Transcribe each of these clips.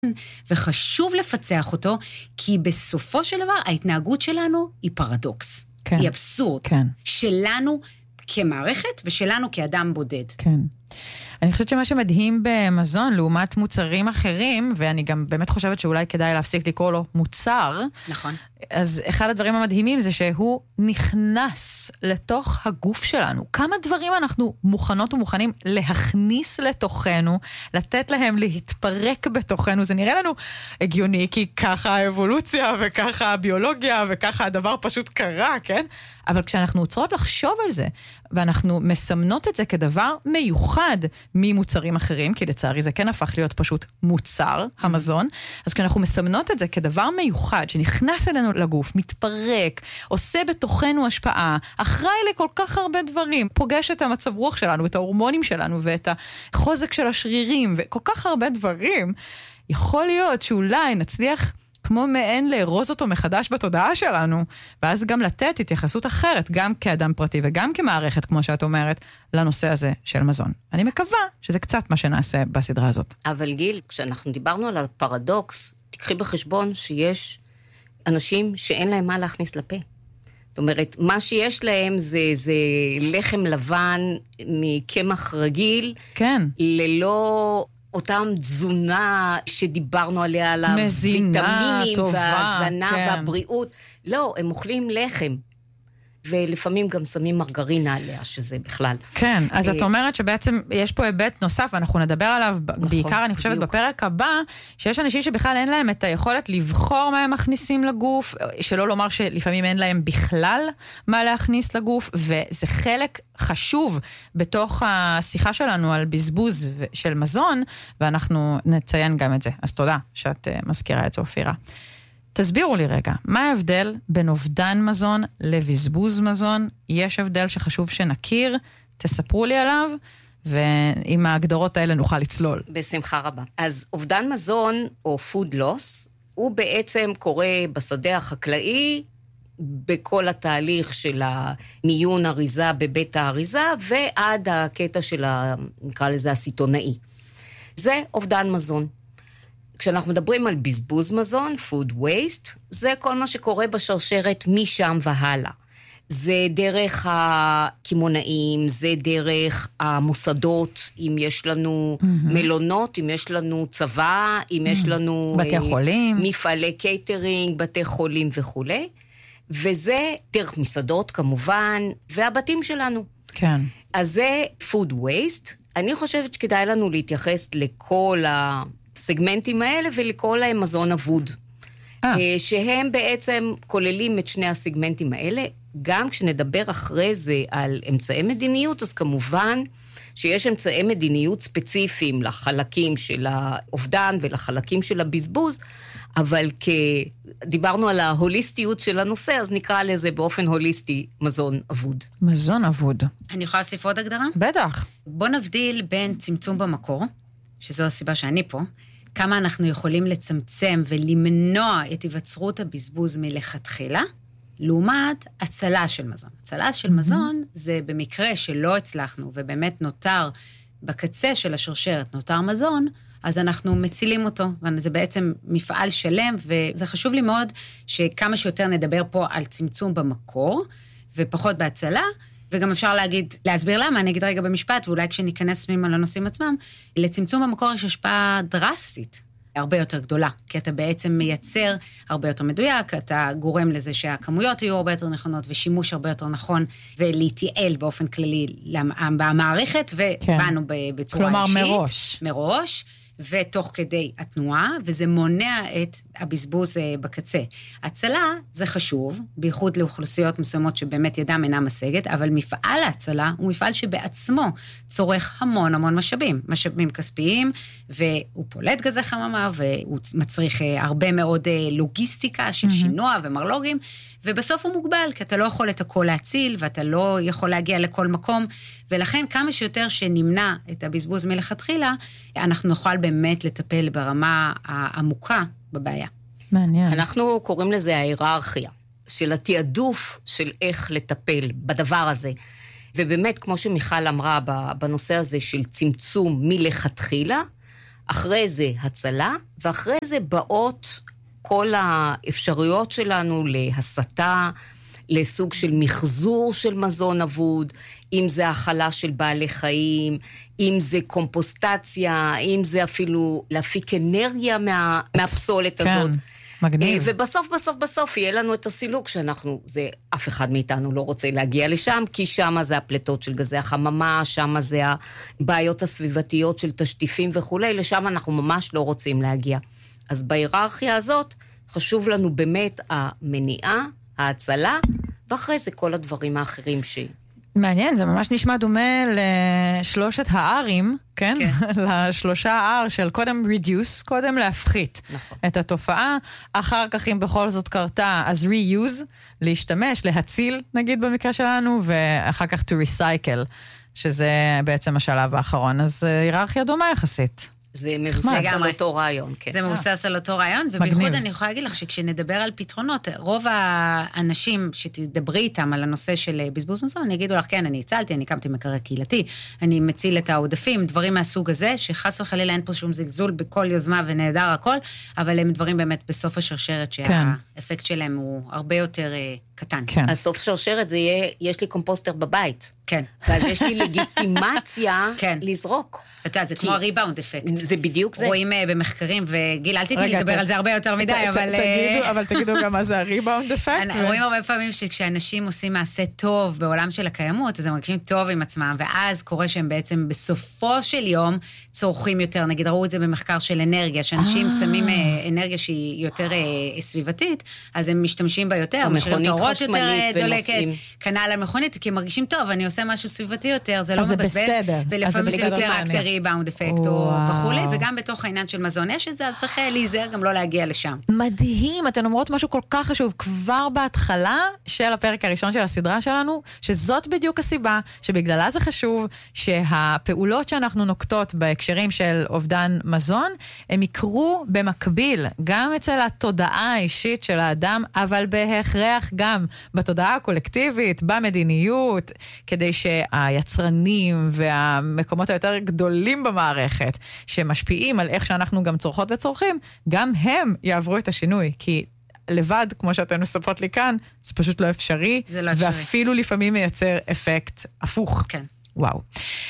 וחשוב לפצח אותו, כי בסופו של דבר ההתנהגות שלנו היא פרדוקס. כן. היא אבסורד. כן. שלנו כמערכת ושלנו כאדם בודד. כן. אני חושבת שמה שמדהים במזון, לעומת מוצרים אחרים, ואני גם באמת חושבת שאולי כדאי להפסיק לקרוא לו מוצר. נכון. אז אחד הדברים המדהימים זה שהוא נכנס לתוך הגוף שלנו. כמה דברים אנחנו מוכנות ומוכנים להכניס לתוכנו, לתת להם להתפרק בתוכנו. זה נראה לנו הגיוני, כי ככה האבולוציה וככה הביולוגיה וככה הדבר פשוט קרה, כן? אבל כשאנחנו עוצרות לחשוב על זה, ואנחנו מסמנות את זה כדבר מיוחד ממוצרים אחרים, כי לצערי זה כן הפך להיות פשוט מוצר, המזון, אז כשאנחנו מסמנות את זה כדבר מיוחד, שנכנס אלינו לגוף, מתפרק, עושה בתוכנו השפעה, אחראי לכל כך הרבה דברים, פוגש את המצב רוח שלנו, את ההורמונים שלנו, ואת החוזק של השרירים, וכל כך הרבה דברים, יכול להיות שאולי נצליח כמו מעין לארוז אותו מחדש בתודעה שלנו, ואז גם לתת התייחסות אחרת, גם כאדם פרטי וגם כמערכת, כמו שאת אומרת, לנושא הזה של מזון. אני מקווה שזה קצת מה שנעשה בסדרה הזאת. אבל גיל, כשאנחנו דיברנו על הפרדוקס, תקחי בחשבון שיש אנשים שאין להם מה להכניס לפה. זאת אומרת, מה שיש להם זה לחם לבן מקמח רגיל, כן. ללא אותם תזונה שדיברנו עליה, על הוויטמינים והזנה כן. והבריאות. לא, הם אוכלים לחם. ולפעמים גם שמים מרגרינה עליה, שזה בכלל. כן, אז את אומרת שבעצם יש פה היבט נוסף, ואנחנו נדבר עליו בעיקר, אני חושבת, בפרק הבא, שיש אנשים שבכלל אין להם את היכולת לבחור מה הם מכניסים לגוף, שלא לומר שלפעמים אין להם בכלל מה להכניס לגוף, וזה חלק חשוב בתוך השיחה שלנו על בזבוז של מזון, ואנחנו נציין גם את זה. אז תודה שאת מזכירה את זה, אופירה. תסבירו לי רגע, מה ההבדל בין אובדן מזון לבזבוז מזון? יש הבדל שחשוב שנכיר, תספרו לי עליו, ועם ההגדרות האלה נוכל לצלול. בשמחה רבה. אז אובדן מזון, או food loss, הוא בעצם קורה בשדה החקלאי, בכל התהליך של המיון אריזה בבית האריזה, ועד הקטע של, נקרא לזה, הסיטונאי. זה אובדן מזון. כשאנחנו מדברים על בזבוז מזון, food waste, זה כל מה שקורה בשרשרת משם והלאה. זה דרך הכימונאים, זה דרך המוסדות, אם יש לנו מלונות, אם יש לנו צבא, אם יש לנו בתי חולים, מפעלי קייטרינג, בתי חולים וכו'. וזה דרך מסעדות כמובן, והבתים שלנו. כן. אז זה food waste. אני חושבת שכדאי לנו להתייחס לכל הסגמנטים האלה ולקרוא להם מזון אבוד. שהם בעצם כוללים את שני הסגמנטים האלה. גם כשנדבר אחרי זה על אמצעי מדיניות, אז כמובן שיש אמצעי מדיניות ספציפיים לחלקים של האובדן ולחלקים של הבזבוז, אבל דיברנו על ההוליסטיות של הנושא, אז נקרא לזה באופן הוליסטי מזון אבוד. מזון אבוד. אני יכולה להוסיף עוד הגדרה? בטח. בוא נבדיל בין צמצום במקור, שזו הסיבה שאני פה, כמה אנחנו יכולים לצמצם ולמנוע את היווצרות הבזבוז מלכתחילה, לעומת הצלה של מזון. הצלה של מזון זה במקרה שלא הצלחנו, ובאמת נותר בקצה של השרשרת, נותר מזון, אז אנחנו מצילים אותו, וזה בעצם מפעל שלם, וזה חשוב לי מאוד שכמה שיותר נדבר פה על צמצום במקור, ופחות בהצלה, וגם אפשר להסביר למה, אני אגיד רגע במשפט, ואולי כשניכנס פנימה לנושאים עצמם, לצמצום במקור יש השפעה דרסטית, הרבה יותר גדולה, כי אתה בעצם מייצר הרבה יותר מדויק, אתה גורם לזה שהכמויות יהיו הרבה יותר נכונות, ושימוש הרבה יותר נכון, ולהתייעל באופן כללי במערכת, ובאנו בצורה אישית. כלומר מראש, ותוך כדי התנועה, וזה מונע את הבזבוז בקצה. הצלה זה חשוב, בייחוד לאוכלוסיות מסוימות שבאמת ידם אינה משגת, אבל מפעל ההצלה הוא מפעל שבעצמו צורך המון המון משאבים כספיים, והוא פולט גזי חממה, והוא מצריך הרבה מאוד לוגיסטיקה של שינוע ומרלוגים, ובסוף הוא מוגבל, כי אתה לא יכול את הכל להציל, ואתה לא יכול להגיע לכל מקום, ולכן כמה שיותר שנמנע את הבזבוז מלכתחילה, אנחנו נוכל באמת לטפל ברמה העמוקה בבעיה. מעניין. אנחנו קוראים לזה ההיררכיה, של התיעדוף של איך לטפל בדבר הזה. ובאמת, כמו שמיכל אמרה בנושא הזה של צמצום מלכתחילה, אחרי זה הצלה, ואחרי זה באות כל האפשרויות שלנו להסתה, לסוג של מחזור של מזון אבוד, אם זה האכלה של בעלי חיים, אם זה קומפוסטציה, אם זה אפילו להפיק אנרגיה מהפסולת הזאת. מגניב. ובסוף יהיה לנו את הסילוק שאנחנו, אף אחד מאיתנו לא רוצה להגיע לשם, כי שם זה הפלטות של גזי החממה, שם זה הבעיות הסביבתיות של תשטיפים וכו', לשם אנחנו ממש לא רוצים להגיע. אז בהיררכיה הזאת חשוב לנו באמת המניעה, ההצלה, ואחרי זה כל הדברים האחרים מעניין, זה ממש נשמע דומה לשלושת הארים, כן? לשלושה האר של קודם reduce, קודם להפחית את התופעה, אחר כך אם בכל זאת קרתה, אז reuse, להשתמש, להציל, נגיד במקרה שלנו, ואחר כך to recycle, שזה בעצם השלב האחרון. אז היררכיה דומה יחסית. זה מבוסס על אותו רעיון, כן. זה מבוסס על אותו רעיון, ובייחוד אני יכולה להגיד לך שכשנדבר על פתרונות, רוב האנשים שתדברי איתם על הנושא של בזבוז מזון, יגידו לך, כן, אני הצלתי, אני הקמתי מקרר קהילתי, אני מציל את העודפים, דברים מהסוג הזה, שחס וחלילה אין פה שום זלזול בכל יוזמה ונהדר הכל, אבל הם דברים באמת בסוף השרשרת, שהאפקט שלהם הוא הרבה יותר קטן. הסוף שרשרת זה יהיה, יש לי קומפוסטר בבית. כן. ואז יש לי לגיטימציה לזרוק. אתה יודע, זה כמו הריבאונד אפקט. זה בדיוק זה. רואים במחקרים, וגיל, אל תתני לדבר על זה הרבה יותר מדי, אבל תגידו גם מה זה הריבאונד אפקט. רואים הרבה פעמים שכשאנשים עושים מעשה טוב בעולם של הקיימות, אז הם מרגישים טוב עם עצמם, ואז קורה שהם בעצם בסופו של יום צורכים יותר. נגיד, ראו את זה במחקר של אנרגיה, שאנשים שמים אנרגיה שהיא יותר סביבתית, אז הם משתמשים בה יותר, המכונית חשמלית ונוסעים. כנ"ל המכונית, כי הם מרגישים טוב, אני עושה משהו סביבתי יותר, זה לא מבזבז, ולפעמים זה יוצר רק ריבאונד אפקט וכולי, וגם בתוך העניין של מזון יש את זה, אז צריך להיזהר גם לא להגיע לשם. מדהים, אתן אומרות משהו כל כך חשוב, כבר בהתחלה של הפרק הראשון של הסדרה שלנו, שזאת בדיוק הסיבה, שבגללה זה חשוב, שהפעולות שאנחנו נוקטות בהקשרים של אובדן מזון, הם יקרו במקביל, גם אצל התודעה האישית של האדם, אבל בהכרח גם בתודעה הקולקטיבית, במדיניות, כדי שהיצרנים והמקומות היותר גדולים במערכת, שמשפיעים על איך שאנחנו גם צורכות וצורכים, גם הם יעברו את השינוי, כי לבד, כמו שאתן מספרות לי כאן, זה פשוט לא אפשרי, ואפילו לפעמים מייצר אפקט הפוך. כן. וואו.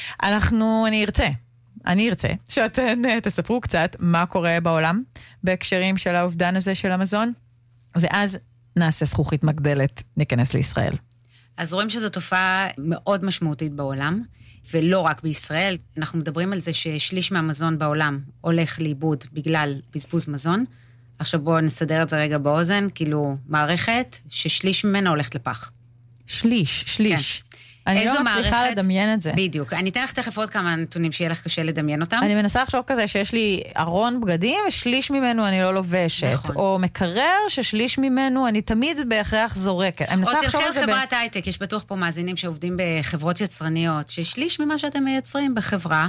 אני ארצה שאתן תספרו קצת מה קורה בעולם, בהקשרים של האובדן הזה של המזון, ואז נעשה זכוכית מגדלת, ניכנס לישראל. אז רואים שזו תופעה מאוד משמעותית בעולם, ולא רק בישראל. אנחנו מדברים על זה ששליש מהמזון בעולם הולך לאיבוד בגלל בזבוז מזון. עכשיו בואו נסדר את זה רגע באוזן, כאילו מערכת ששליש ממנה הולכת לפח. שליש. כן. אני לא מצליחה לדמיין את זה. בדיוק. אני אתן לך תכף עוד כמה נתונים שיהיה לך קשה לדמיין אותם. אני מנסה לחשוב כזה שיש לי ארון בגדים, ושליש ממנו אני לא לובשת. נכון. או מקרר ששליש ממנו אני תמיד בהכרח זורקת. או תלכי חברת הייטק, יש בטוח פה מאזינים שעובדים בחברות יצרניות, ששליש ממה שאתם מייצרים בחברה,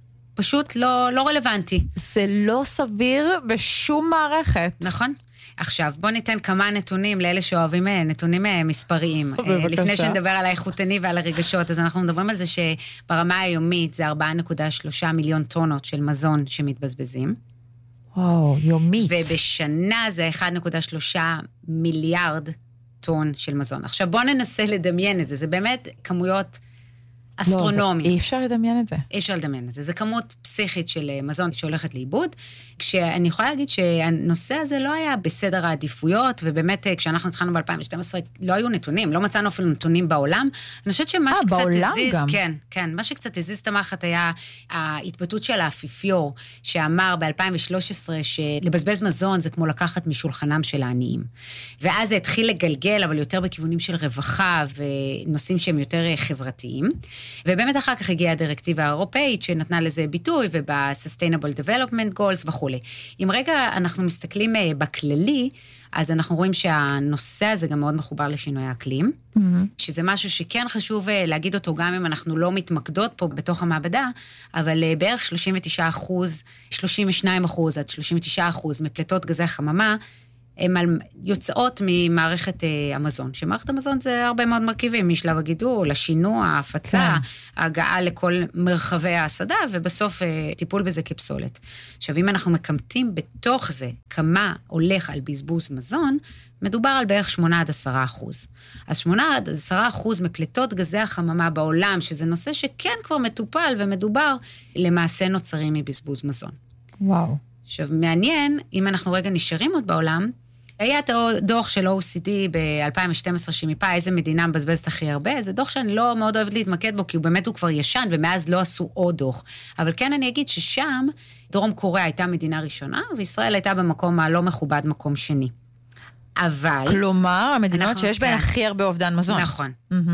פשוט לא רלוונטי. זה לא סביר בשום מערכת. נכון. עכשיו, בוא ניתן כמה נתונים לאלה שאוהבים נתונים מספריים. בבקשה. לפני שנדבר על האיכותני ועל הרגשות, אז אנחנו מדברים על זה שברמה היומית זה 4.3 מיליון טונות של מזון שמתבזבזים. וואו, יומית. ובשנה זה 1.3 מיליארד טון של מזון. עכשיו, בוא ננסה לדמיין את זה. זה באמת כמויות אסטרונומיות. אי אפשר לדמיין את זה. אי אפשר לדמיין את זה. זה כמות פסיכית של מזון שהולכת לאיבוד, כשאני יכולה להגיד שהנושא הזה לא היה בסדר העדיפויות, ובאמת כשאנחנו התחלנו ב-2012 לא היו נתונים, לא מצאנו אפילו נתונים בעולם. אני חושבת שמה שקצת הזיז, כן, מה שקצת הזיז את המחט היה ההתבטאות של האפיפיור, שאמר ב-2013 שלבזבז מזון זה כמו לקחת משולחנם של העניים. ואז זה התחיל לגלגל, אבל יותר בכיוונים של רווחה ונושאים שהם יותר חברתיים. ובאמת אחר כך הגיעה הדירקטיבה האירופאית שנתנה לזה ביטוי, וב-Sustainable Development Goals וכו'. אם רגע אנחנו מסתכלים בכללי, אז אנחנו רואים שהנושא הזה גם מאוד מחובר לשינוי האקלים, שזה משהו שכן חשוב להגיד אותו גם אם אנחנו לא מתמקדות פה בתוך המעבדה, אבל בערך 32% עד 39% מפלטות גזי החממה, הן יוצאות ממערכת המזון, שמערכת המזון זה הרבה מאוד מרכיבים, משלב הגידול, השינוע, ההפצה, ההגעה לכל מרחבי ההסדה, ובסוף טיפול בזה כפסולת. עכשיו, אם אנחנו מקמטים בתוך זה כמה הולך על בזבוז מזון, מדובר על בערך 8-10%. אז 8-10% מפליטות גזי החממה בעולם, שזה נושא שכן כבר מטופל ומדובר, למעשה נוצרים מבזבוז מזון. וואו. עכשיו, מעניין, אם אנחנו רגע נשארים עוד בעולם, היה את הדוח של OECD ב-2012 שמיפה איזה מדינה מבזבזת הכי הרבה, זה דוח שאני לא מאוד אוהבת להתמקד בו, כי הוא באמת הוא כבר ישן, ומאז לא עשו עוד דוח. אבל כן אני אגיד ששם, דרום קוריאה הייתה מדינה ראשונה, וישראל הייתה במקום הלא מכובד, מקום שני. אבל... כלומר, המדינות שיש בהן הכי הרבה אובדן מזון. נכון.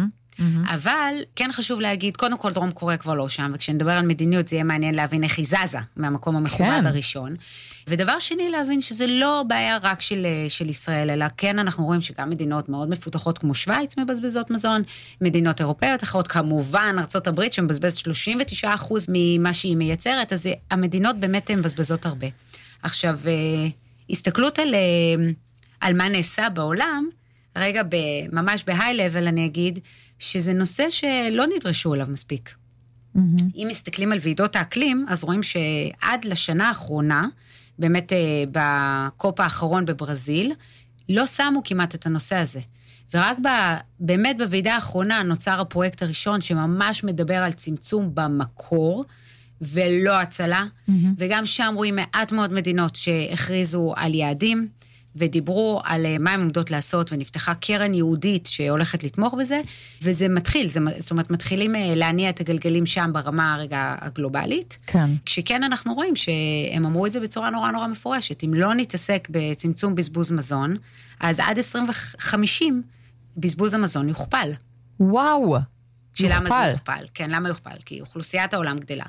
אבל כן חשוב להגיד, קודם כל דרום קוריאה כבר לא שם, וכשנדבר על מדיניות זה יהיה מעניין להבין איך היא זזה מהמקום המכובד הראשון. ודבר שני להבין שזה לא בעיה רק של ישראל, אלא כן אנחנו רואים שגם מדינות מאוד מפותחות כמו שוויץ מבזבזות מזון, מדינות אירופאיות אחרות, כמובן ארצות הברית שמבזבזת 39% ממה שהיא מייצרת, אז המדינות באמת הן מבזבזות הרבה. עכשיו, הסתכלות על מה נעשה בעולם, רגע ממש בהיי-לבל אני אגיד, שזה נושא שלא נדרשו עליו מספיק. אם מסתכלים על ועידות האקלים, אז רואים שעד לשנה האחרונה, באמת בקופ האחרון בברזיל, לא שמו כמעט את הנושא הזה. ורק באמת בוועידה האחרונה נוצר הפרויקט הראשון שממש מדבר על צמצום במקור, ולא הצלה, וגם שם רואים מעט מאוד מדינות שהכריזו על יעדים, ודיברו על מה הם עומדות לעשות, ונפתחה קרן יהודית שהולכת לתמוך בזה, וזה מתחיל, זאת אומרת, מתחילים להניע את הגלגלים שם ברמה הרגע הגלובלית, כן. כשכן אנחנו רואים שהם אמרו את זה בצורה נורא נורא מפורשת, אם לא נתעסק בצמצום בזבוז מזון, אז עד 2050 בזבוז המזון יוכפל. וואו, למה זה יוכפל? כן, למה יוכפל? כי אוכלוסיית העולם גדלה.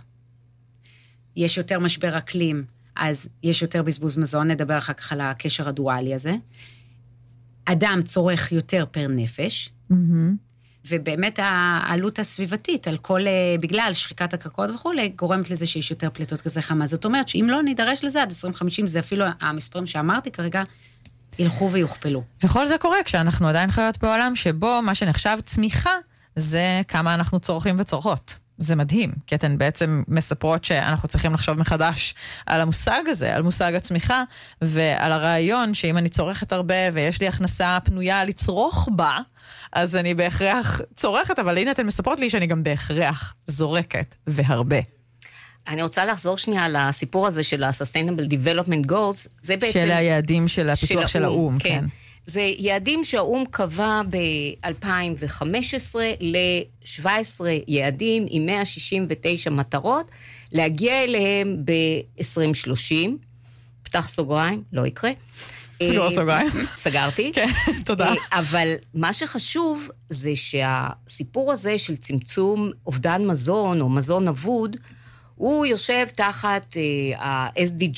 יש יותר משבר אקלים, אז יש יותר בזבוז מזון, נדבר אחר כך על הקשר הדואלי הזה. אדם צורך יותר פר נפש, ובאמת העלות הסביבתית, על כל, בגלל שחיקת הקרקעות וכו', גורמת לזה שיש יותר פליטות גזי חממה. זאת אומרת שאם לא נידרש לזה, עד 2050, זה אפילו המספרים שאמרתי כרגע, ילכו ויוכפלו. וכל זה קורה כשאנחנו עדיין חיות בעולם שבו מה שנחשב צמיחה, זה כמה אנחנו צורכים וצורכות. זה מדהים, כי אתן בעצם מספרות שאנחנו צריכים לחשוב מחדש על המושג הזה, על מושג הצמיחה, ועל הרעיון שאם אני צורכת הרבה ויש לי הכנסה פנויה לצרוך בה, אז אני בהכרח צורכת, אבל הנה אתן מספרות לי שאני גם בהכרח זורקת והרבה. אני רוצה לחזור שנייה על הסיפור הזה של ה-Sustainable Development Goals, זה בעצם... של היעדים של הפיתוח של האום, כן. זה יעדים שהאום קבע ב-2015 ל-17 יעדים עם 169 מטרות, להגיע אליהם ב-2030, פתח סוגריים, לא יקרה. סגור סוגריים. סגרתי. כן, תודה. אבל מה שחשוב זה שהסיפור הזה של צמצום אובדן מזון או מזון אבוד, הוא יושב תחת ה-SDG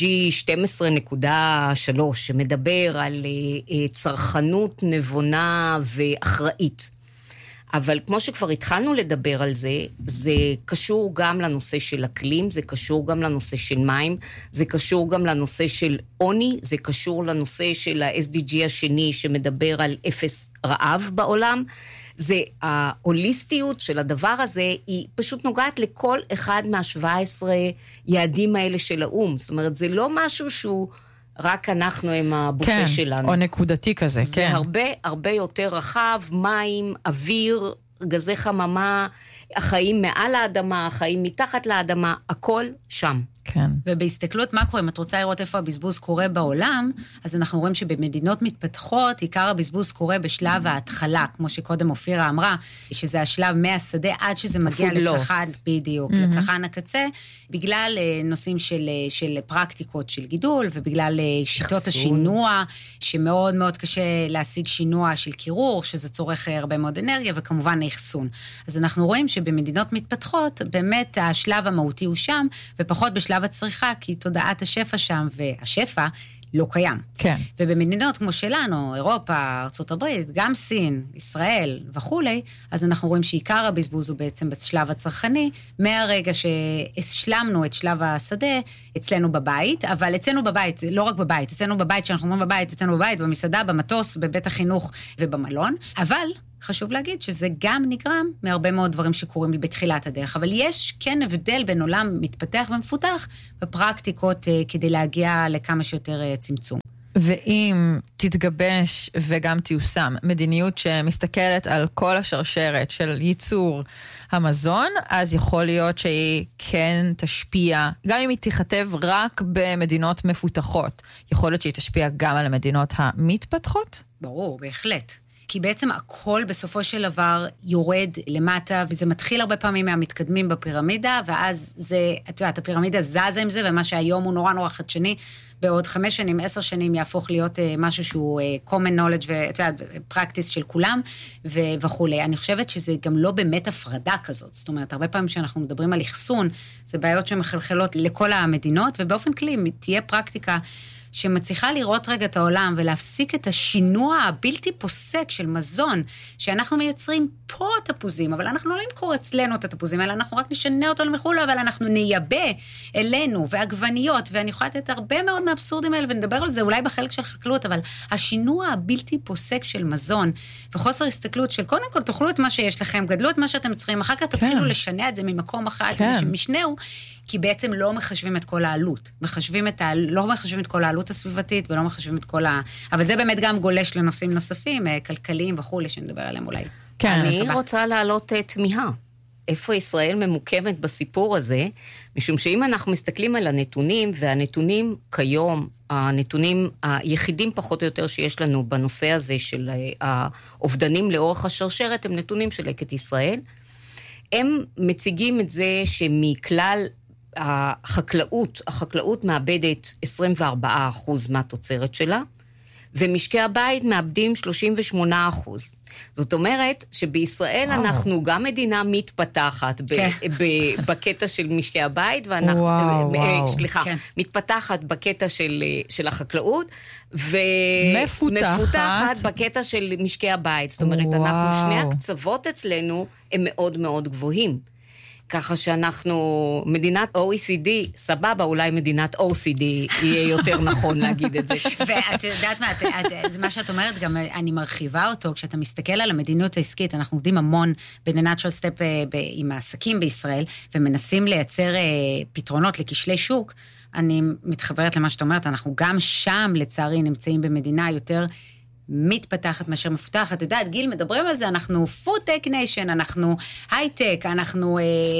12.3, שמדבר על צרכנות נבונה ואחראית. אבל כמו שכבר התחלנו לדבר על זה, זה קשור גם לנושא של אקלים, זה קשור גם לנושא של מים, זה קשור גם לנושא של עוני, זה קשור לנושא של ה-SDG השני שמדבר על אפס רעב בעולם, זה ההוליסטיות של הדבר הזה, היא פשוט נוגעת לכל אחד מה-17 יעדים האלה של האום. זאת אומרת, זה לא משהו שהוא רק אנחנו עם הבופה כן, שלנו. או נקודתי כזה, זה כן. זה הרבה, הרבה יותר רחב, מים, אוויר, גזי חממה, החיים מעל האדמה, החיים מתחת לאדמה, הכל שם. כן. ובהסתכלות מה קורה, אם את רוצה לראות איפה הבזבוז קורה בעולם, אז אנחנו רואים שבמדינות מתפתחות, עיקר הבזבוז קורה בשלב ההתחלה, כמו שקודם אופירה אמרה, שזה השלב מהשדה עד שזה מגיע לצרכן, בדיוק, לצרכן הקצה, בגלל נושאים של פרקטיקות של גידול, ובגלל שיטות השינוע, שמאוד מאוד קשה להשיג שינוע של קירור, שזה צורך הרבה מאוד אנרגיה, וכמובן האחסון. אז אנחנו רואים שבמדינות מתפתחות, באמת השלב המהותי הוא שם, ופחות בשלב הצריכה, כי תודעת השפע שם, והשפע לא קיים. כן. ובמדינות כמו שלנו, אירופה, ארצות הברית, גם סין, ישראל וכולי, אז אנחנו רואים שעיקר הבזבוז הוא בעצם בשלב הצרכני, מהרגע שהשלמנו את שלב השדה אצלנו בבית, אבל אצלנו בבית, לא רק בבית, אצלנו בבית, שאנחנו אומרים בבית, אצלנו בבית, במסעדה, במטוס, בבית החינוך ובמלון, אבל חשוב להגיד שזה גם נגרם מהרבה מאוד דברים שקורים בתחילת הדרך, אבל יש כן הבדל בין עולם מתפתח ומפותח בפרקטיקות כדי להגיע לכמה שיותר צמצום. ואם תתגבש וגם תיושם מדיניות שמסתכלת על כל השרשרת של ייצור המזון, אז יכול להיות שהיא כן תשפיע, גם אם היא תיכתב רק במדינות מפותחות, יכול להיות שהיא תשפיע גם על המדינות המתפתחות? ברור, בהחלט. כי בעצם הכל בסופו של דבר יורד למטה, וזה מתחיל הרבה פעמים מהמתקדמים בפירמידה, ואז זה, את יודעת, הפירמידה זזה עם זה, ומה שהיום הוא נורא נורא חדשני, בעוד 5 שנים, 10 שנים יהפוך להיות משהו שהוא common knowledge, ואת יודעת, practice של כולם, וכולי. אני חושבת שזה גם לא באמת הפרדה כזאת, זאת אומרת, הרבה פעמים שאנחנו מדברים על אחסון, זה בעיות שמחלחלות לכל המדינות, ובאופן כללי, תהיה פרקטיקה, שמצליחה לראות רגע את העולם ולהפסיק את השינוע הבלתי פוסק של מזון, שאנחנו מייצרים פה תפוזים, אבל אנחנו לא נמכור אצלנו את התפוזים, אלא אנחנו רק נשנה אותנו מחול, אבל אנחנו נייבא אלינו, ועגבניות, ואני יכולה לתת הרבה מאוד מהאבסורדים האלה, ונדבר על זה אולי בחלק של חקלאות, אבל השינוע הבלתי פוסק של מזון, וחוסר הסתכלות של קודם כל תאכלו את מה שיש לכם, גדלו את מה שאתם צריכים, אחר כך תתחילו לשנע את זה ממקום אחד, שמשנהו, כי בעצם לא מחשבים את כל העלות. לא מחשבים את כל העלות הסביבתית, ולא מחשבים את כל אבל זה באמת גם גולש לנושאים נוספים, כלכליים וכולי, שנדבר עליהם אולי. כן, אני רוצה להעלות תמיהה. איפה ישראל ממוקמת בסיפור הזה? משום שאם אנחנו מסתכלים על הנתונים, והנתונים כיום, הנתונים היחידים פחות או יותר שיש לנו בנושא הזה של האובדנים לאורך השרשרת, הם נתונים של לקט ישראל. הם מציגים את זה שמכלל החקלאות מאבדת 24% מהתוצרת שלה, ומשקי הבית מאבדים 38%. זאת אומרת שבישראל אנחנו גם מדינה מתפתחת בקטע של משקי הבית, ואנחנו, מתפתחת בקטע של החקלאות, ומפותחת בקטע של משקי הבית. זאת אומרת, אנחנו שני הקצוות אצלנו הם מאוד מאוד גבוהים. ככה שאנחנו, מדינת OECD, סבבה, אולי מדינת OCD יהיה יותר נכון להגיד את זה. ואת יודעת מה, מה שאת אומרת, גם אני מרחיבה אותו, כשאתה מסתכל על המדיניות העסקית, אנחנו עובדים המון ב-Natural Step עם העסקים בישראל, ומנסים לייצר פתרונות לכשלי שוק, אני מתחברת למה שאת אומרת, אנחנו גם שם, לצערי, נמצאים במדינה יותר מתפתחת מאשר מפותחת. את יודעת, גיל, מדברים על זה, אנחנו food-tech nation, אנחנו high-tech, אנחנו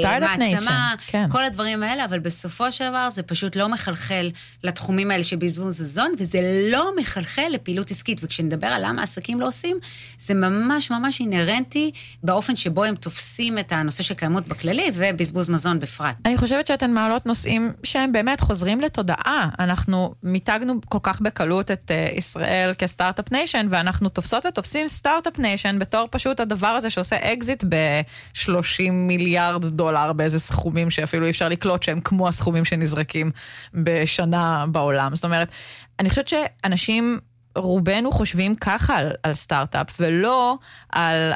מעצמה, כל הדברים האלה, אבל בסופו של דבר זה פשוט לא מחלחל לתחומים האלה שבזבוז מזון, וזה לא מחלחל לפעילות עסקית, וכשנדבר על למה העסקים לא עושים, זה ממש ממש אינרנטי באופן שבו הם תופסים את הנושא של קיימות בכללי, ובזבוז מזון בפרט. אני חושבת שאתן מעלות נושאים שהם באמת חוזרים לתודעה. אנחנו מיתגנו כל כך בקלות את ישראל כסטארט-אפ ניישן, ואנחנו תופסות ותופסים סטארט-אפ ניישן בתור פשוט הדבר הזה שעושה אקזיט ב$30 מיליארד באיזה סכומים שאפילו אי אפשר לקלוט שהם כמו הסכומים שנזרקים בשנה בעולם. זאת אומרת, אני חושבת שאנשים רובנו חושבים ככה על סטארט-אפ, ולא על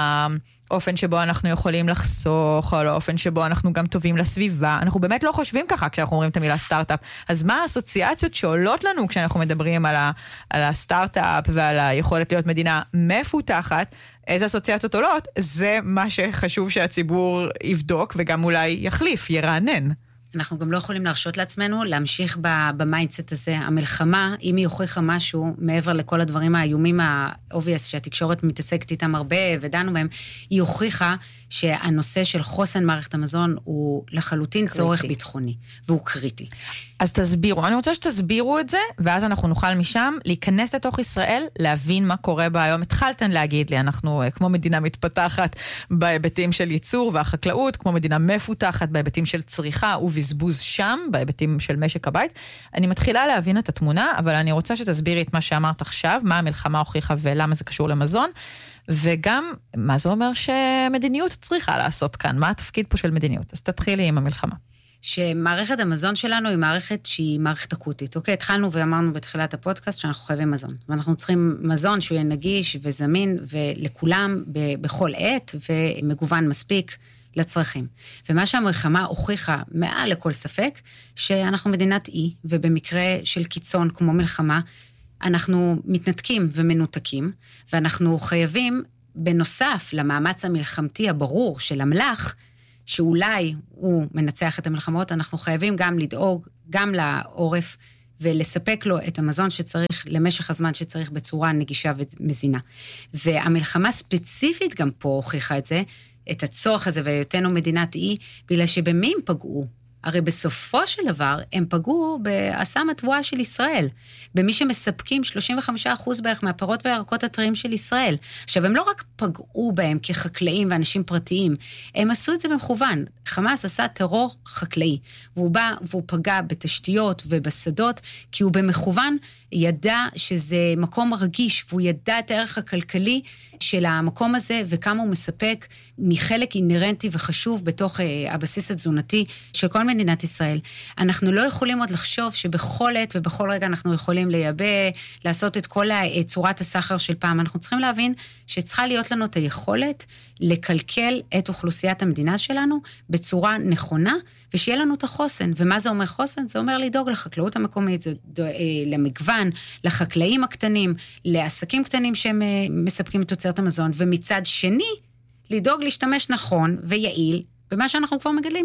האופן שבו אנחנו יכולים לחסוך, או על האופן שבו אנחנו גם טובים לסביבה. אנחנו באמת לא חושבים ככה כשאנחנו אומרים את המילה סטארט-אפ. אז מה האסוציאציות שעולות לנו כשאנחנו מדברים על הסטארט-אפ ועל היכולת להיות מדינה מפותחת? איזה אסוציאציות עולות? זה מה שחשוב שהציבור יבדוק וגם אולי יחליף, ירענן. אנחנו גם לא יכולים להרשות לעצמנו להמשיך במיינדסט הזה. המלחמה, אם היא הוכיחה משהו, מעבר לכל הדברים האיומים האובייס שהתקשורת מתעסקת איתם הרבה ודנו בהם, היא הוכיחה שהנושא של חוסן מערכת המזון הוא לחלוטין צורך ביטחוני, והוא קריטי. אז תסבירו, אני רוצה שתסבירו את זה, ואז אנחנו נוכל משם להיכנס לתוך ישראל, להבין מה קורה בה היום. התחלתן להגיד לי, אנחנו כמו מדינה מתפתחת בהיבטים של ייצור והחקלאות, כמו מדינה מפותחת בהיבטים של צריכה ובזבוז שם, בהיבטים של משק הבית. אני מתחילה להבין את התמונה, אבל אני רוצה שתסבירי את מה שאמרת עכשיו, מה המלחמה הוכיחה ולמה זה קשור למזון, וגם מה זה אומר שמדיניות צריכה לעשות כאן, מה התפקיד פה של מדיניות. אז תתחילי עם המלחמה. שמערכת המזון שלנו היא מערכת שהיא מערכת אקוטית. אוקיי, התחלנו ואמרנו בתחילת הפודקאסט שאנחנו חייבים מזון. ואנחנו צריכים מזון שהוא יהיה נגיש וזמין ולכולם בכל עת ומגוון מספיק לצרכים. ומה שהמלחמה הוכיחה מעל לכל ספק, שאנחנו מדינת אי, ובמקרה של קיצון כמו מלחמה, אנחנו מתנתקים ומנותקים, ואנחנו חייבים, בנוסף למאמץ המלחמתי הברור של המלח, שאולי הוא מנצח את המלחמות, אנחנו חייבים גם לדאוג, גם לעורף, ולספק לו את המזון שצריך, למשך הזמן שצריך בצורה נגישה ומזינה. והמלחמה ספציפית גם פה הוכיחה את זה, את הצורך הזה והיותנו מדינת אי, בגלל שבמי הם פגעו? הרי בסופו של דבר הם פגעו באסם התבואה של ישראל, במי שמספקים 35% בערך מהפירות והירקות הטריים של ישראל. עכשיו, הם לא רק פגעו בהם כחקלאים ואנשים פרטיים, הם עשו את זה במכוון. חמאס עשה טרור חקלאי, והוא בא והוא פגע בתשתיות ובשדות, כי הוא במכוון ידע שזה מקום רגיש, והוא ידע את הערך הכלכלי של המקום הזה, וכמה הוא מספק מחלק אינרנטי וחשוב בתוך הבסיס התזונתי של כל מדינת ישראל. אנחנו לא יכולים עוד לחשוב שבכל עת ובכל רגע אנחנו יכולים לייבא, לעשות את כל צורת הסחר של פעם. אנחנו צריכים להבין שצריכה להיות לנו את היכולת לקלקל את אוכלוסיית המדינה שלנו בצורה נכונה, ושיהיה לנו את החוסן. ומה זה אומר חוסן? זה אומר לדאוג לחקלאות המקומית, למגוון, לחקלאים הקטנים, לעסקים קטנים שהם מספקים את תוצרת המזון, ומצד שני, לדאוג להשתמש נכון ויעיל במה שאנחנו כבר מגדלים.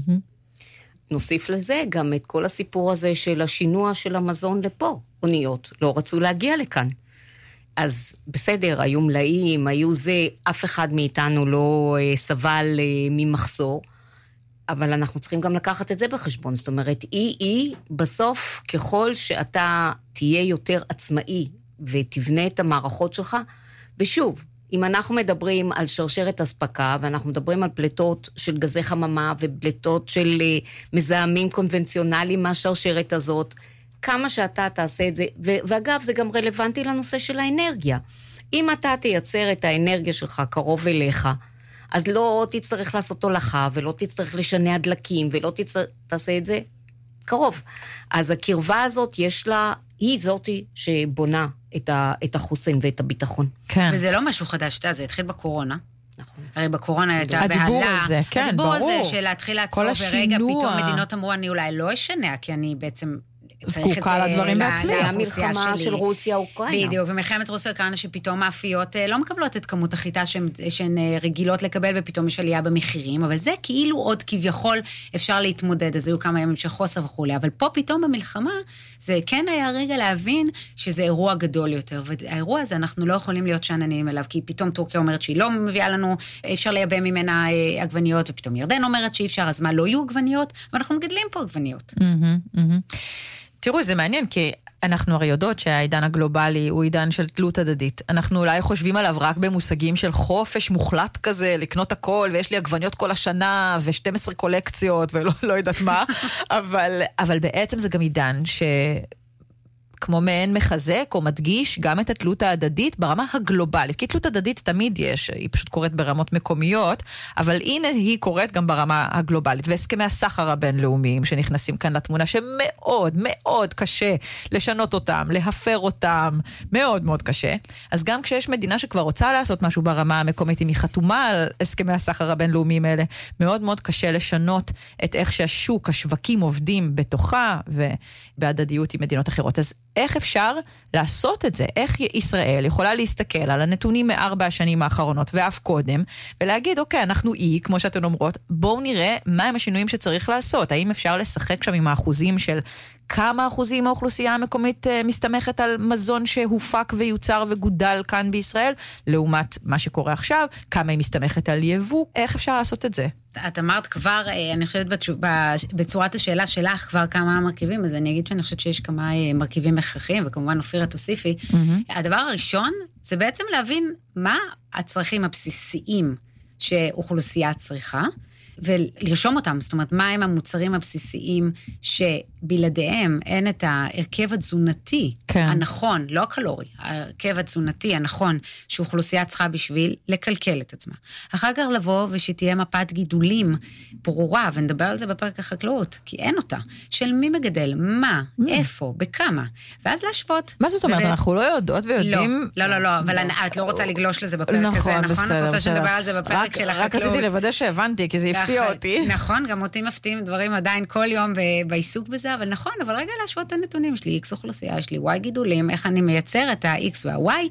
נוסיף לזה גם את כל הסיפור הזה של השינוע של המזון לפה. אוניות לא רצו להגיע לכאן. אז בסדר, היו מלאים, היו זה, אף אחד מאיתנו לא סבל ממחסור, אבל אנחנו צריכים גם לקחת את זה בחשבון. זאת אומרת, בסוף, ככל שאתה תהיה יותר עצמאי ותבנה את המערכות שלך, ושוב, אם אנחנו מדברים על שרשרת הספקה, ואנחנו מדברים על פלטות של גזי חממה, ופלטות של מזהמים קונבנציונליים מהשרשרת הזאת, כמה שאתה תעשה את זה, ואגב, זה גם רלוונטי לנושא של האנרגיה. אם אתה תייצר את האנרגיה שלך קרוב אליך, אז לא תצטרך לעשות הולכה, ולא תצטרך לשנע דלקים, ולא תעשה את זה קרוב. אז הקרבה הזאת יש לה, היא זאתי שבונה את החוסן ואת הביטחון. כן. וזה לא משהו חדש, זה התחיל בקורונה. נכון. הרי בקורונה הייתה בהלה. הדיבור על זה, כן, הדיבור ברור. על זה של להתחיל לעצור ורגע, פתאום מדינות אמרו, אני אולי לא אשנע, כי אני בעצם זקוקה לדברים בעצמי. המלחמה של רוסיה, אוקראינה. בדיוק, ומלחמת רוסיה, אוקראינה שפתאום מאפיות לא מקבלות את כמות החיטה שהן רגילות לקבל, ופתאום יש עלייה במחירים, אבל זה כאילו עוד כביכול אפשר להתמודד, אז היו כמה ימים של חוסר וכו', אבל פה פתאום במלחמה, זה כן היה רגע להבין שזה אירוע גדול יותר, והאירוע הזה אנחנו לא יכולים להיות שעננים אליו, כי פתאום טורקיה אומרת שהיא לא מביאה לנו, אפשר לייבא ממנה עגבניות, ופתאום ירדן אומרת שאי אפשר, אז מה, לא יהיו עגבניות? ואנחנו מגדלים פה עגבניות. תראו, זה מעניין, כי אנחנו הרי יודעות שהעידן הגלובלי הוא עידן של תלות הדדית. אנחנו אולי חושבים עליו רק במושגים של חופש מוחלט כזה, לקנות הכל, ויש לי עגבניות כל השנה, ו12 קולקציות, ולא יודעת מה, אבל בעצם זה גם עידן כמו מעין מחזק או מדגיש גם את התלות ההדדית ברמה הגלובלית. כי תלות הדדית תמיד יש, היא פשוט קורית ברמות מקומיות, אבל הנה היא קורית גם ברמה הגלובלית. והסכמי הסחר הבינלאומיים שנכנסים כאן לתמונה, שמאוד מאוד קשה לשנות אותם, להפר אותם, מאוד מאוד קשה. אז גם כשיש מדינה שכבר רוצה לעשות משהו ברמה המקומית, אם היא חתומה על הסכמי הסחר הבינלאומיים האלה, מאוד מאוד קשה לשנות את איך שהשוק, השווקים עובדים בתוכה ובהדדיות עם מדינות אחרות. אז איך אפשר לעשות את זה? איך ישראל יכולה להסתכל על הנתונים מ4 השנים האחרונות ואף קודם, ולהגיד, אוקיי, אנחנו כמו שאתן אומרות, בואו נראה מהם השינויים שצריך לעשות. האם אפשר לשחק שם עם האחוזים של כמה אחוזים האוכלוסייה המקומית מסתמכת על מזון שהופק ויוצר וגודל כאן בישראל, לעומת מה שקורה עכשיו, כמה היא מסתמכת על יבוא, איך אפשר לעשות את זה? את אמרת כבר, אני חושבת בצורת השאלה שלך כבר כמה מרכיבים, אז אני אגיד שאני חושבת שיש כמה מרכיבים הכרחיים, וכמובן אופירה תוסיפי. הדבר הראשון זה בעצם להבין מה הצרכים הבסיסיים שאוכלוסייה צריכה, ולרשום אותם, זאת אומרת, מה הם המוצרים הבסיסיים שבלעדיהם אין את ההרכב התזונתי הנכון, לא הקלורי, ההרכב התזונתי הנכון שאוכלוסייה צריכה בשביל לקלקל את עצמה. אחר כך לבוא ושתהיה מפת גידולים ברורה, ונדבר על זה בפרק החקלאות, כי אין אותה, של מי מגדל, מה, איפה, בכמה, ואז להשוות. מה זאת אומרת? אנחנו לא יודעות ויודעים... לא, אבל את לא רוצה לגלוש לזה בפרק הזה, נכון? את רוצה שנדבר על זה בפרק של החקלאות. רק רציתי לוודא שהבנתי, כי זה הפתיע אותי. נכון, גם אותי מפתיעים דברים עדיין כל יום בעיסוק בזה, אבל נכון, אבל רגע להשוות את הנתונים, יש לי X אוכלוסייה, יש לי Y גידולים, איך אני מייצר את ה-X וה-Y,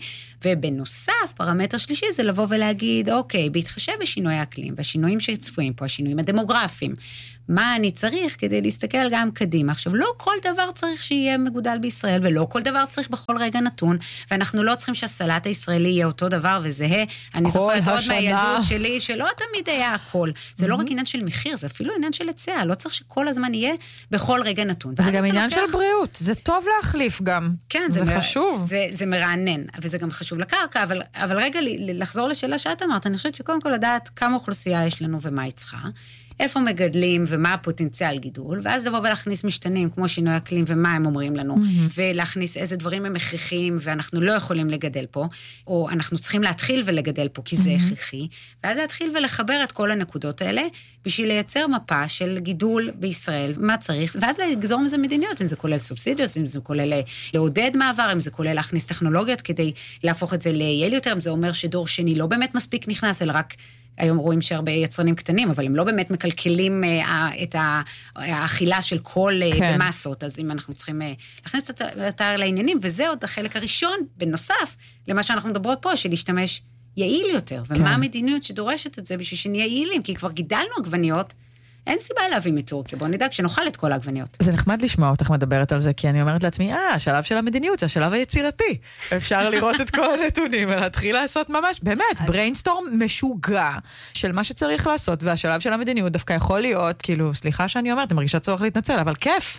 ובנוסף, פרמטר שלישי זה לבוא ולהגיד, אוקיי, בהתחשב בשינוי האקלים, והשינויים שצפויים פה, השינויים הדמוגרפיים, מה אני צריך כדי להסתכל גם קדימה. עכשיו, לא כל דבר צריך שיהיה מגודל בישראל, ולא כל דבר צריך בכל רגע נתון, ואנחנו לא צריכים שהסלט הישראלי יהיה אותו דבר וזהה. אני זוכרת עוד מהילדות שלי, שלא תמיד היה הכל. זה לא רק עניין של מחיר, זה אפילו עניין של היצע, לא צריך שכל הזמן יהיה בכל רגע נתון. זה גם עניין של בריאות, זה טוב להחליף גם. כן, זה חשוב. זה מרענן, וזה גם חשוב לקרקע, אבל רגע לחזור לשאלה שאת אמרת, אני חושבת שקודם כל לדעת כמה אוכלוסייה יש לנו ומה היא צריכה, איפה מגדלים ומה הפוטנציאל גידול, ואז לבוא ולהכניס משתנים כמו שינוי אקלים ומה הם אומרים לנו, ולהכניס איזה דברים הם הכרחיים ואנחנו לא יכולים לגדל פה, או אנחנו צריכים להתחיל ולגדל פה כי זה הכרחי, ואז להתחיל ולחבר את כל הנקודות האלה, בשביל לייצר מפה של גידול בישראל, מה צריך, ואז לגזור מזה מדיניות, אם זה כולל סובסידיות, אם זה כולל לעודד מעבר, אם זה כולל להכניס טכנולוגיות כדי להפוך את זה ליעיל יותר, אם זה אומר שדור שני לא באמת מספיק נכנס, אלא רק היום רואים שהרבה יצרנים קטנים, אבל הם לא באמת מקלקלים את האכילה של כל במסות, אז אם אנחנו צריכים להכניס את לעניינים, וזה עוד החלק הראשון, בנוסף למה שאנחנו מדברות פה, של להשתמש יעיל יותר, ומה המדיניות שדורשת את זה בשביל שנהיה יעילים, כי כבר גידלנו עגבניות, אין סיבה להביא מטורקיה, בואו נדאג שנאכל את כל העגבניות. זה נחמד לשמוע אותך מדברת על זה, כי אני אומרת לעצמי, השלב של המדיניות, זה השלב היצירתי. אפשר לראות את כל הנתונים, ולהתחיל לעשות ממש, באמת, בריינסטורם משוגע של מה שצריך לעשות, והשלב של המדיניות דווקא יכול להיות, כאילו, סליחה שאני אומרת, אני מרגישה צורך להתנצל, אבל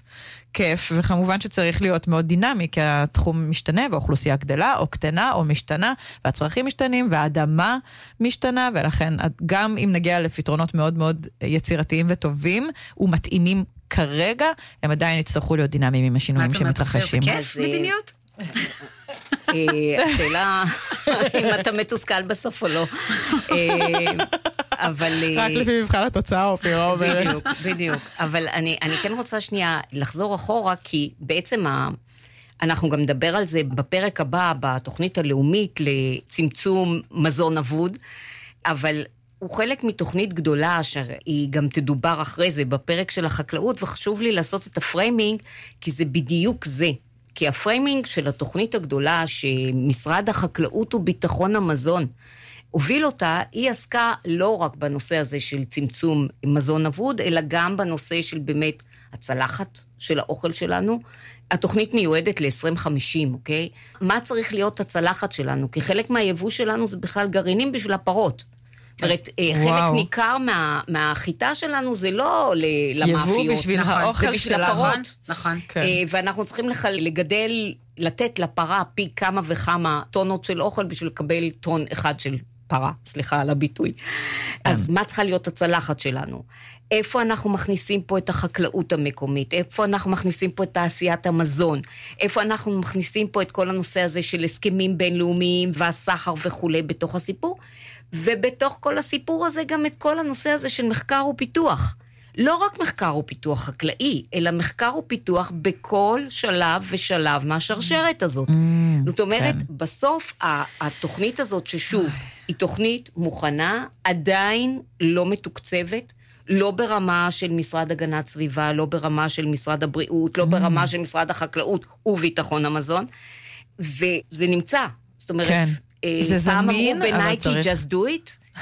כיף, וכמובן שצריך להיות מאוד דינמי, כי התחום משתנה, והאוכלוסייה גדלה, או קטנה, או משתנה, והצרכים משתנים, והאדמה משתנה, ולכן גם אם נגיע לפתרונות מאוד מאוד יצירתיים וטובים, ומתאימים כרגע, הם עדיין יצטרכו להיות דינמיים עם השינויים שמתרחשים. כיף מדיניות? השאלה, אם אתה מתוסכל בסוף או לא. אבל... רק לפי מבחן התוצאה, אופירה אומרת. בדיוק. אבל אני כן רוצה שנייה לחזור אחורה, כי בעצם אנחנו גם נדבר על זה בפרק הבא, בתוכנית הלאומית לצמצום מזון אבוד, אבל הוא חלק מתוכנית גדולה, שהיא גם תדובר אחרי זה בפרק של החקלאות, וחשוב לי לעשות את הפריימינג, כי זה בדיוק זה. כי הפריימינג של התוכנית הגדולה, שמשרד החקלאות וביטחון המזון הוביל אותה, היא עסקה לא רק בנושא הזה של צמצום מזון אבוד, אלא גם בנושא של באמת הצלחת של האוכל שלנו. התוכנית מיועדת ל-2050, אוקיי? מה צריך להיות הצלחת שלנו? כי חלק מהיבוא שלנו זה בכלל גרעינים בשביל הפרות. זאת אומרת, חלק ניכר מהחיטה שלנו זה לא למאפיות. יבוא בשביל האוכל שלנו. נכון. ואנחנו צריכים לגדל, לתת לפרה פי כמה וכמה טונות של אוכל בשביל לקבל טון אחד של פרה, סליחה על הביטוי. אז מה צריכה להיות הצלחת שלנו? איפה אנחנו מכניסים פה את החקלאות המקומית? איפה אנחנו מכניסים פה את תעשיית המזון? איפה אנחנו מכניסים פה את כל הנושא הזה של הסכמים בינלאומיים והסחר וכו' בתוך הסיפור? ובתוך כל הסיפור הזה גם את כל הנושא הזה של מחקר ופיתוח. לא רק מחקר ופיתוח חקלאי, אלא מחקר ופיתוח בכל שלב ושלב מהשרשרת הזאת. זאת אומרת, בסוף התוכנית הזאת ששוב, היא תוכנית מוכנה, עדיין לא מתוקצבת, לא ברמה של משרד הגנת סביבה, לא ברמה של משרד הבריאות, לא ברמה של משרד החקלאות וביטחון המזון, וזה נמצא. זאת אומרת, זה זמין, אבל צריך... just do it.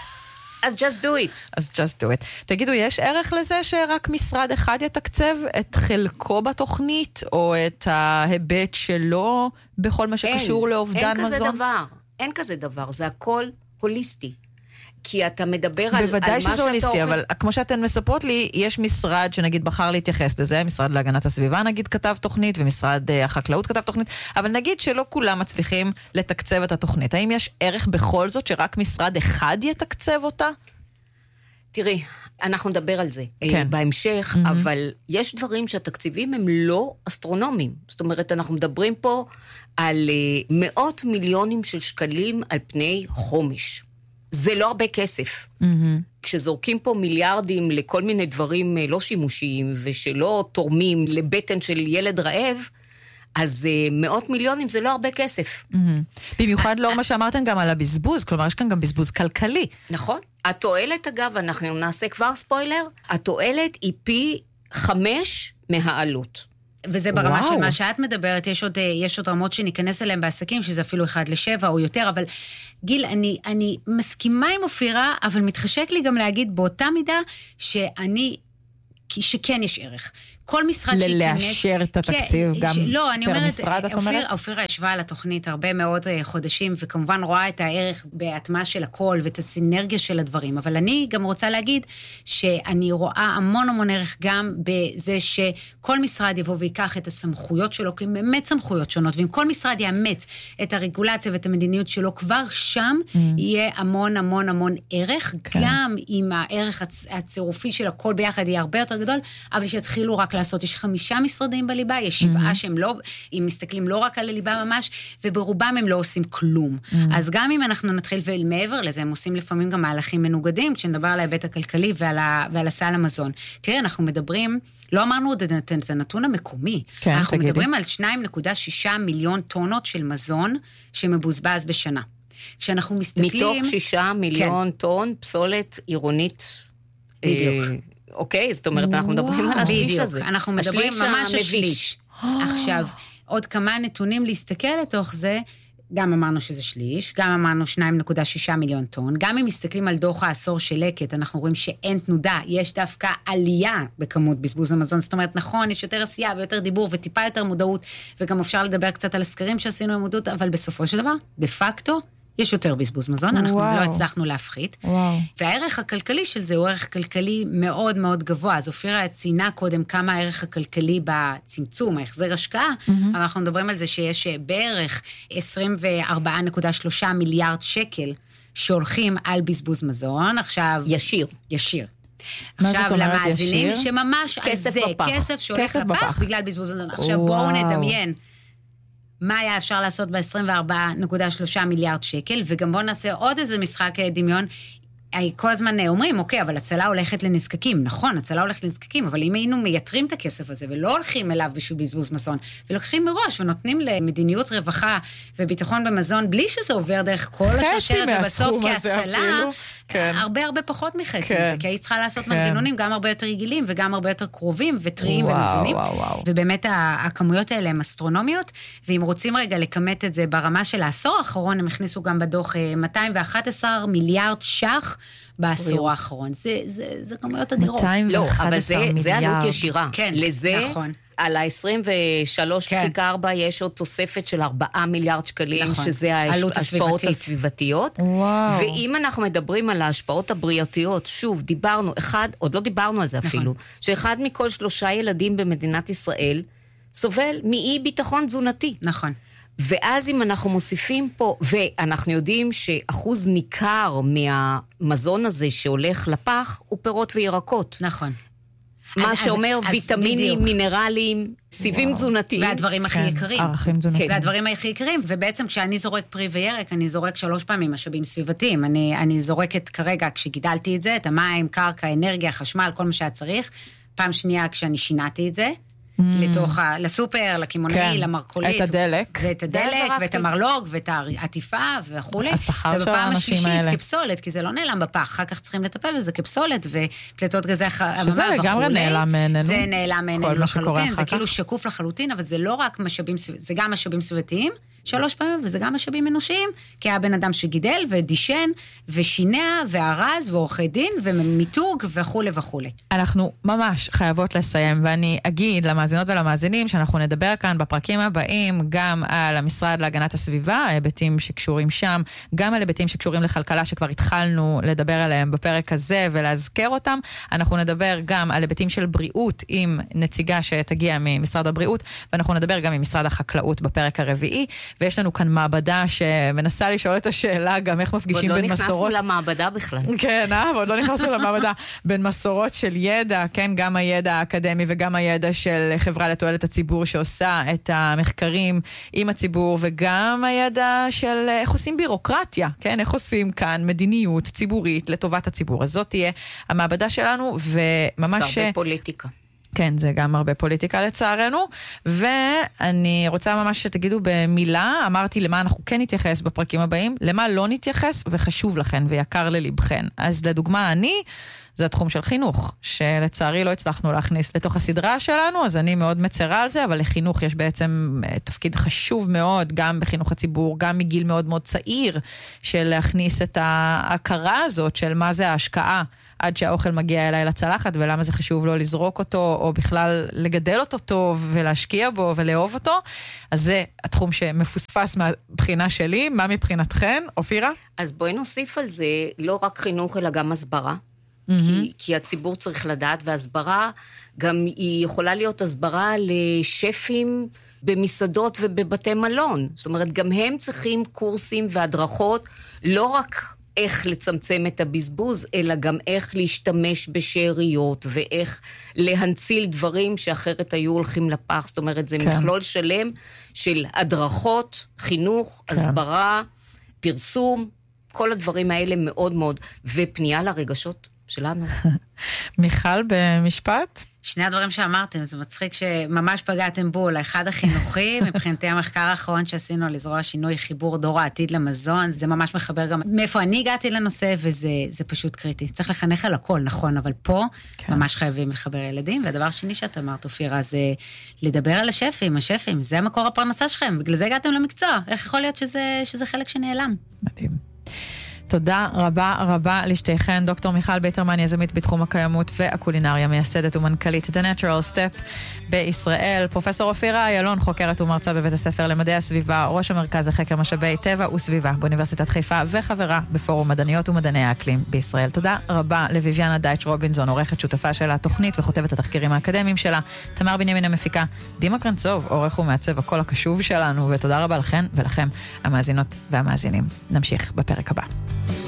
אז just do it. אז just do it. תגידו, יש ערך לזה שרק משרד אחד יתקצב את חלקו בתוכנית, או את ההיבט שלו בכל מה שקשור לאובדן מזון? אין כזה דבר, זה הכל הוליסטי. כי אתה מדבר על מה שאתה בוודאי שזה הוליסטי, אבל כמו שאתן מספרות לי, יש משרד שנגיד בחר להתייחס לזה, משרד להגנת הסביבה נגיד כתב תוכנית, ומשרד החקלאות כתב תוכנית, אבל נגיד שלא כולם מצליחים לתקצב את התוכנית. האם יש ערך בכל זאת שרק משרד אחד יתקצב אותה? תראי, אנחנו נדבר על זה בהמשך, אבל יש דברים שהתקציבים הם לא אסטרונומיים. זאת אומרת, אנחנו מדברים פה על מאות מיליונים של שקלים על פני חומש. זה לא הרבה כסף. כשזורקים פה מיליארדים לכל מיני דברים לא שימושיים, ושלא תורמים לבטן של ילד רעב, אז מאות מיליונים זה לא הרבה כסף. במיוחד לאור מה שאמרתם גם על הבזבוז, כלומר יש כאן גם בזבוז כלכלי. נכון. התועלת, אגב, אנחנו נעשה כבר ספוילר, התועלת היא פי 5 מהעלות. וזה ברמה של מה שאת מדברת, יש עוד רמות שניכנס אליהם בעסקים, שזה אפילו 1-7 או יותר, אבל גיל, אני מסכימה עם אופירה, אבל מתחשק לי גם להגיד באותה מידה, שכן יש ערך. כל משרד שייכנס... לאשר את התקציב גם פר משרד, את אומרת? אופירה ישבה על התוכנית הרבה מאוד חודשים, וכמובן רואה את הערך בהטמעה של הכל, ואת הסינרגיה של הדברים. אבל אני גם רוצה להגיד שאני רואה המון ערך גם בזה שכל משרד יבוא ויקח את הסמכויות שלו, כי באמת סמכויות שונות, ואם כל משרד יאמץ את הרגולציה ואת המדיניות שלו, כבר שם יהיה המון ערך, גם אם הערך הצירופי של הכל ביחד יהיה הרבה יותר גדול, אבל שיתחילו רק לעשות. יש 5 משרדים בליבה, יש 7 שהם לא, אם מסתכלים לא רק על הליבה ממש, וברובם הם לא עושים כלום. אז גם אם אנחנו נתחיל ומעבר לזה, הם עושים לפעמים גם מהלכים מנוגדים, כשנדבר על ההיבט הכלכלי ועל הסל המזון. תראה, אנחנו מדברים, לא אמרנו את הנתון המקומי, אנחנו מדברים על 2.6 מיליון טונות של מזון שמבוזבז בשנה. כשאנחנו מסתכלים... מתוך 6 מיליון טון פסולת עירונית... בדיוק. אוקיי, זאת אומרת, אנחנו מדברים על השליש הזה. בדיוק, אנחנו מדברים ממש השליש. עכשיו, עוד כמה נתונים להסתכל לתוך זה, גם אמרנו שזה שליש, גם אמרנו 2.6 מיליון טון, גם אם מסתכלים על דוח העשור של לקט, אנחנו רואים שאין תנודה, יש דווקא עלייה בכמות בזבוז המזון, זאת אומרת, נכון, יש יותר עשייה ויותר דיבור וטיפה יותר מודעות, וגם אפשר לדבר קצת על הסקרים שעשינו במודעות, אבל בסופו של דבר, דה פקטו, יש יותר בזבוז מזון, אנחנו לא הצלחנו להפחית. והערך הכלכלי של זה הוא ערך כלכלי מאוד מאוד גבוה. אז אופירה ציינה קודם כמה הערך הכלכלי בצמצום, ההחזר השקעה, אבל אנחנו מדברים על זה שיש בערך 24.3 מיליארד שקל שהולכים על בזבוז מזון. עכשיו... ישיר. עכשיו למאזינים שממש על זה, כסף שהולך לפח בגלל בזבוז מזון. עכשיו בואו נדמיין. מה היה אפשר לעשות ב-24.3 מיליארד שקל, וגם בואו נעשה עוד איזה משחק דמיון, כל הזמן אומרים, אוקיי, אבל הצלה הולכת לנזקקים. נכון, הצלה הולכת לנזקקים, אבל אם היינו מייתרים את הכסף הזה, ולא הולכים אליו בשביל בזבוז מזון, ולוקחים מראש ונותנים למדיניות רווחה וביטחון במזון, בלי שזה עובר דרך כל השרשרת, ובסוף כהצלה, הרבה פחות מחצי מזה, כי היית צריכה לעשות מנגנונים גם הרבה יותר רגילים, וגם הרבה יותר קרובים, וטריים ומזינים, ובאמת הכמויות האלה הן אסטרונומיות, ואם רוצים רגע לקמת את זה ברמה של העשור האחרון, הם הכניסו גם בדוח 211 מיליארד ש"ח, בעשור האחרון. זה כמויות אדירות. לא, אבל זה עלות ישירה. כן, נכון. על ה-23.4 יש עוד תוספת של 4 מיליארד שקלים, שזה ההשפעות הסביבתיות. ואם אנחנו מדברים על ההשפעות הבריאותיות, שוב, עוד לא דיברנו על זה אפילו, שאחד מכל 3 ילדים במדינת ישראל סובל מאי ביטחון תזונתי. נכון. ואז אם אנחנו מוסיפים פה, ואנחנו יודעים שאחוז ניכר מהמזון הזה שהולך לפח, הוא פירות וירקות. נכון. מה שאומר ויטמינים, מינרלים, סיבים תזונתיים. והדברים הכי יקרים. ערכים תזונתיים. והדברים הכי יקרים, ובעצם כשאני זורק פרי וירק, אני זורק 3 פעמים משאבים סביבתיים. אני זורקת כרגע, כשגידלתי את זה, את המים, קרקע, אנרגיה, חשמל, כל מה שהיה צריך. פעם שנייה כשאני שינעתי את זה, לסופר, לכימונאי, למרקולית. את הדלק. ואת הדלק, ואת המרלוג, ואת העטיפה, וכו'. השכר של האנשים האלה. ובפעם השלישית כפסולת, כי זה לא נעלם בפח, אחר כך צריכים לטפל בזה כפסולת, ופליטות גזי חממה וכו'. שזה לגמרי נעלם מעינינו. זה נעלם מעינינו לחלוטין, זה כאילו שקוף לחלוטין, אבל זה לא רק משאבים, זה גם משאבים סביבתיים, 3 פעמים, וזה גם משאבים אנושיים, כי היה בן אדם שגידל ודישן, ושינע, והרז, ועורכי דין, ומיתוג, וכו' וכו'. אנחנו ממש חייבות לסיים, ואני אגיד למאזינות ולמאזינים, שאנחנו נדבר כאן בפרקים הבאים, גם על המשרד להגנת הסביבה, ההיבטים שקשורים שם, גם על היבטים שקשורים לכלכלה, שכבר התחלנו לדבר עליהם בפרק הזה, ולהזכר אותם. אנחנו נדבר גם על היבטים של בריאות, עם נציגה שתגיע ממשרד הבריאות, ואנחנו נדבר גם עם משרד החקלאות בפרק הרביעי, ויש לנו כאן מעבדה שמנסה לשאול את השאלה גם איך מפגישים בין מסורות. עוד לא נכנסנו למעבדה בכלל. כן, עוד לא נכנסנו למעבדה. בין מסורות של ידע, כן, גם הידע האקדמי וגם הידע של חברה לתועלת הציבור שעושה את המחקרים עם הציבור, וגם הידע של איך עושים בירוקרטיה, כן, איך עושים כאן מדיניות ציבורית לטובת הציבור. אז זאת תהיה המעבדה שלנו, וממש... זה הרבה פוליטיקה. כן, זה גם הרבה פוליטיקה לצערנו, ואני רוצה ממש שתגידו במילה, אמרתי למה אנחנו כן נתייחס בפרקים הבאים, למה לא נתייחס, וחשוב לכן ויקר ללבכן. אז לדוגמה, זה התחום של חינוך, שלצערי לא הצלחנו להכניס לתוך הסדרה שלנו, אז אני מאוד מצרה על זה, אבל לחינוך יש בעצם תפקיד חשוב מאוד, גם בחינוך הציבור, גם מגיל מאוד מאוד צעיר, של להכניס את ההכרה הזאת של מה זה ההשקעה, עד שהאוכל מגיע אליי לצלחת, ולמה זה חשוב לא לזרוק אותו, או בכלל לגדל אותו טוב, ולהשקיע בו, ולאהוב אותו. אז זה התחום שמפוספס מהבחינה שלי. מה מבחינתכן, אופירה? אז בואי נוסיף על זה, לא רק חינוך, אלא גם הסברה. כי הציבור צריך לדעת, והסברה גם היא יכולה להיות הסברה לשפים במסעדות ובבתי מלון. זאת אומרת, גם הם צריכים קורסים והדרכות, לא רק איך לצמצם את הבזבוז, אלא גם איך להשתמש בשאריות, ואיך להנציל דברים שאחרת היו הולכים לפח. זאת אומרת, זה מכלול שלם של הדרכות, חינוך, הסברה, פרסום, כל הדברים האלה מאוד מאוד, ופנייה לרגשות שלנו. מיכל, במשפט? שני הדברים שאמרתם, זה מצחיק שממש פגעתם בול. האחד החינוכי, מבחינתי המחקר האחרון שעשינו על לזרוע שינוי חיבור דור העתיד למזון, זה ממש מחבר גם מאיפה אני הגעתי לנושא, וזה פשוט קריטי. צריך לחנך על הכל, נכון, אבל פה ממש חייבים לחבר ילדים. והדבר השני שאת אמרת, אופירה, זה לדבר על השפים, זה המקור הפרנסה שלכם, בגלל זה הגעתם למקצוע. איך יכול להיות שזה חלק שנעלם? מדהים. תודה רבה רבה לשתיכן, דוקטור מיכל ביטרמן, יזמית בתחום הקיימות והקולינריה, מייסדת ומנכ"לית The Natural Step בישראל, פרופסור אופירה איילון, חוקרת ומרצה בבית הספר למדעי הסביבה, ראש המרכז לחקר משאבי טבע וסביבה באוניברסיטת חיפה, וחברה בפורום מדעניות ומדעני האקלים בישראל. תודה רבה לויביאנה דייטש רובינזון, עורכת שותפה של התוכנית וכותבת התחקירים האקדמיים שלה, תמר בנימין המפיקה, דימה קרנצוב, עורך ומעצב הקול הקשוב שלנו, ותודה רבה לכן ולכם, המאזינות והמאזינים. נמשיך בפרק הבא.